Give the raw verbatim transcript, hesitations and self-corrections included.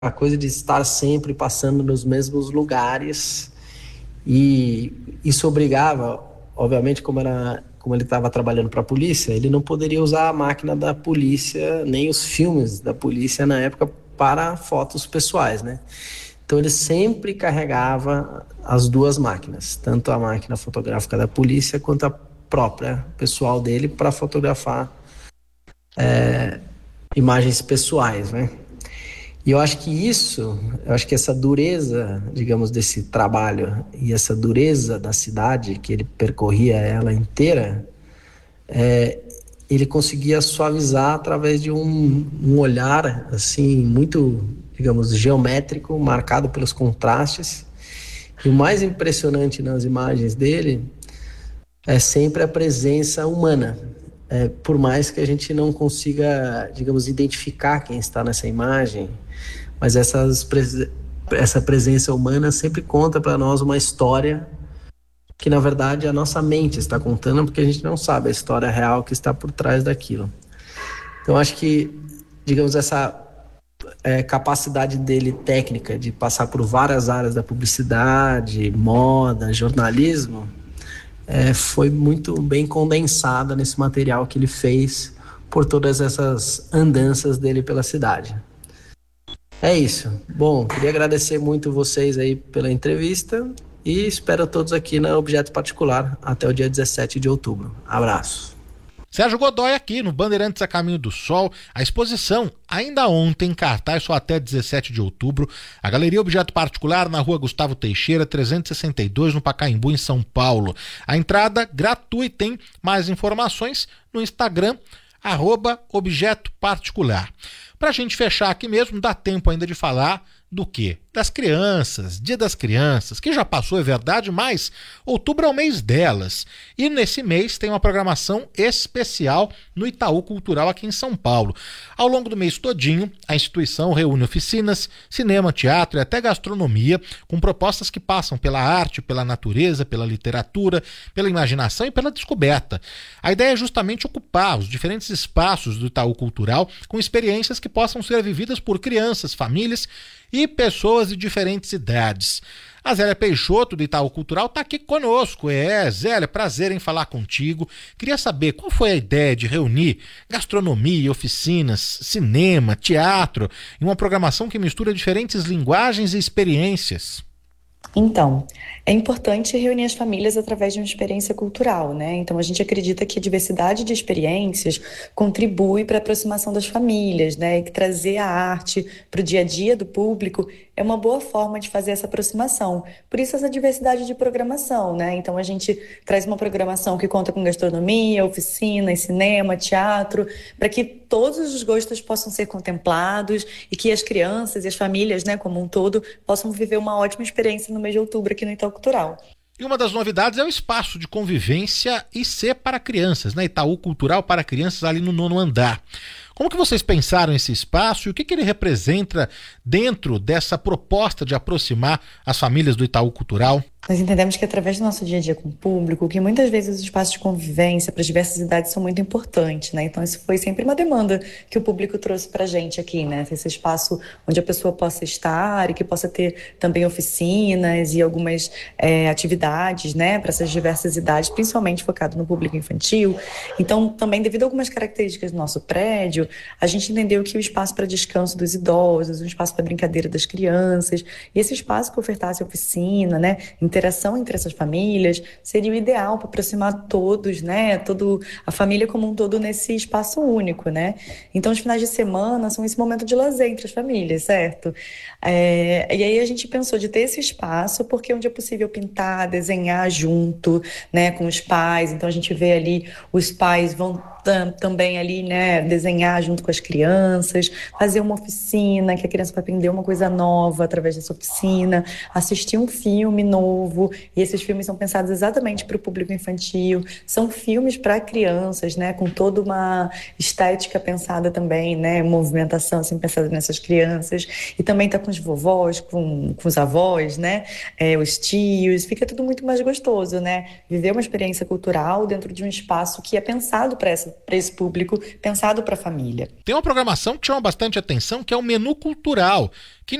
a coisa de estar sempre passando nos mesmos lugares, e isso obrigava, obviamente, como era, como ele estava trabalhando para a polícia, ele não poderia usar a máquina da polícia, nem os filmes da polícia na época para fotos pessoais, né? Então ele sempre carregava as duas máquinas, tanto a máquina fotográfica da polícia quanto a própria pessoal dele, para fotografar é, imagens pessoais, né? E eu acho que isso, eu acho que essa dureza, digamos, desse trabalho e essa dureza da cidade, que ele percorria ela inteira, é, ele conseguia suavizar através de um, um olhar, assim, muito, digamos, geométrico, marcado pelos contrastes. E o mais impressionante nas imagens dele é sempre a presença humana. É, por mais que a gente não consiga, digamos, identificar quem está nessa imagem, mas essas, essa presença humana sempre conta para nós uma história que, na verdade, a nossa mente está contando, porque a gente não sabe a história real que está por trás daquilo. Então, acho que, digamos, essa é, capacidade dele técnica de passar por várias áreas da publicidade, moda, jornalismo, é, foi muito bem condensada nesse material que ele fez por todas essas andanças dele pela cidade. É isso. Bom, queria agradecer muito vocês aí pela entrevista e espero todos aqui na Objeto Particular até o dia dezessete de outubro. Abraço. Sérgio Godoy aqui no Bandeirantes a Caminho do Sol. A exposição, ainda ontem, em cartaz, só até dezessete de outubro. A Galeria Objeto Particular, na rua Gustavo Teixeira, trezentos e sessenta e dois, no Pacaembu, em São Paulo. A entrada gratuita. Tem mais informações no Instagram, arroba Objeto Particular. Para a gente fechar aqui mesmo, dá tempo ainda de falar do quê? Das crianças, Dia das Crianças, que já passou, é verdade, mas outubro é o mês delas. E nesse mês tem uma programação especial no Itaú Cultural aqui em São Paulo. Ao longo do mês todinho, a instituição reúne oficinas, cinema, teatro e até gastronomia, com propostas que passam pela arte, pela natureza, pela literatura, pela imaginação e pela descoberta. A ideia é justamente ocupar os diferentes espaços do Itaú Cultural com experiências que possam ser vividas por crianças, famílias e pessoas de diferentes idades. A Zélia Peixoto, do Itaú Cultural, está aqui conosco. É, Zélia, prazer em falar contigo. Queria saber qual foi a ideia de reunir gastronomia, oficinas, cinema, teatro, em uma programação que mistura diferentes linguagens e experiências. Então, é importante reunir as famílias através de uma experiência cultural, né? Então, a gente acredita que a diversidade de experiências contribui para a aproximação das famílias, né? E que trazer a arte para o dia a dia do público é uma boa forma de fazer essa aproximação. Por isso, essa diversidade de programação, né? Então, a gente traz uma programação que conta com gastronomia, oficinas, cinema, teatro, para que todos os gostos possam ser contemplados e que as crianças e as famílias, né, como um todo, possam viver uma ótima experiência no mês de outubro aqui no Itaú Cultural. E uma das novidades é o espaço de convivência I C para crianças, né? Itaú Cultural para crianças ali no nono andar. Como que vocês pensaram esse espaço e o que, que ele representa dentro dessa proposta de aproximar as famílias do Itaú Cultural? Nós entendemos que através do nosso dia a dia com o público, que muitas vezes os espaços de convivência para as diversas idades são muito importantes, né? Então isso foi sempre uma demanda que o público trouxe para a gente aqui, né? Esse espaço onde a pessoa possa estar e que possa ter também oficinas e algumas é, atividades, né? Para essas diversas idades, principalmente focado no público infantil. Então também devido a algumas características do nosso prédio, a gente entendeu que o espaço para descanso dos idosos, um espaço para brincadeira das crianças, e esse espaço que ofertasse oficina, né? Interação entre essas famílias, seria o ideal para aproximar todos, né? Todo, a família como um todo nesse espaço único, né? Então, os finais de semana são esse momento de lazer entre as famílias, certo? É, e aí a gente pensou de ter esse espaço, porque onde é possível pintar, desenhar junto, né? Com os pais. Então, a gente vê ali, os pais vão também ali, né, desenhar junto com as crianças, fazer uma oficina, que a criança vai aprender uma coisa nova através dessa oficina, assistir um filme novo, e esses filmes são pensados exatamente para o público infantil, são filmes para crianças, né, com toda uma estética pensada também, né, movimentação assim, pensada nessas crianças, e também tá com os vovós, com, com os avós, né, é, os tios, fica tudo muito mais gostoso, né, viver uma experiência cultural dentro de um espaço que é pensado para essa para esse público pensado para a família. Tem uma programação que chama bastante atenção, que é o menu cultural, que